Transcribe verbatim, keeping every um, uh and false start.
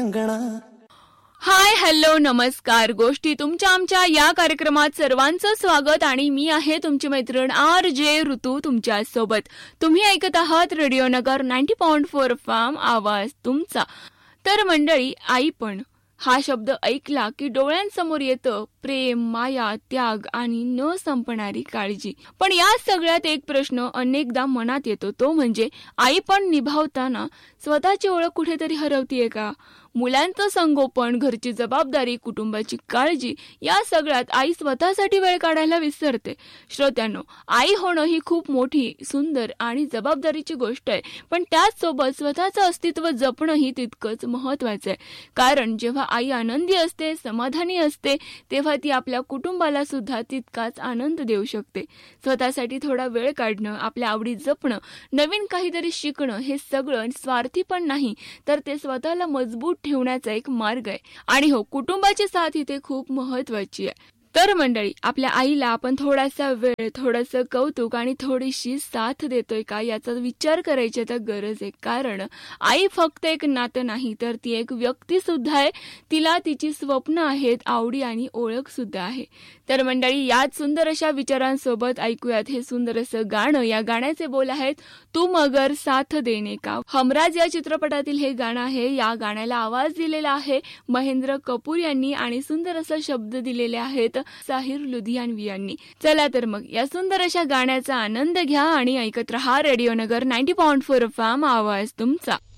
Hi hello नमस्कार. गोष्टी तुमच्या आमच्या या कार्यक्रमात सर्वांचं स्वागत आणि मी आहे तुमची मैत्रीण आर जे ऋतू तुमच्या सोबत. तुम्ही ऐकत आहात रेडिओ नगर ninety point four F M आवाज तुमचा. तर मंडळी, आई पण हा शब्द ऐकला की डोळ्यांसमोर येतं प्रेम, माया, त्याग आणि न संपणारी काळजी. पण या सगळ्यात एक प्रश्न अनेकदा मनात येतो, तो म्हणजे आई पण निभावताना स्वतःची ओळख कुठेतरी हरवतीये का? मुलांचं संगोपन, घरची जबाबदारी, कुटुंबाची काळजी या सगळ्यात आई स्वतःसाठी वेळ काढायला विसरते. श्रोत्यांनो, आई होणं ही खूप मोठी, सुंदर आणि जबाबदारीची गोष्ट आहे. पण त्याचसोबत स्वतःचं अस्तित्व जपणंही तितकंच महत्वाचं आहे. कारण जेव्हा आई आनंदी असते, समाधानी असते, तेव्हा ती आपल्या कुटुंबाला सुद्धा तितकाच आनंद देऊ शकते. स्वतःसाठी थोडा वेळ काढणं, आपल्या आवडी जपणं, नवीन काहीतरी शिकणं हे सगळं स्वार्थी पण नाही, तर ते स्वतःला मजबूत ठेवण्याचा एक मार्ग आहे. आणि हो, कुटुंबाची साथ इथे खूप महत्वाची आहे. तर मंडळी, आपल्या आईला आपण थोडासा वेळ, थोडंसं कौतुक आणि थोडीशी साथ देतोय का याचा विचार करायची तर गरज आहे. कारण आई फक्त एक नातं नाही, तर ती एक व्यक्ती सुद्धा आहे. तिला तिची स्वप्न आहेत, आवडी आणि ओळख सुद्धा आहे. तर मंडळी, याच सुंदर अशा विचारांसोबत ऐकूयात हे सुंदर असं गाणं. या गाण्याचे बोल आहेत तुम अगर साथ देने का. हमराज या चित्रपटातील हे गाणं आहे. या गाण्याला आवाज दिलेला आहे महेंद्र कपूर यांनी आणि सुंदर असं शब्द दिलेले आहेत साहिर लुधियानवी यांनी. चला तर मग या सुंदर अशा गाण्याचा आनंद घ्या आणि ऐकत रहा रेडिओ नगर ninety point four F M आवाज तुमचा.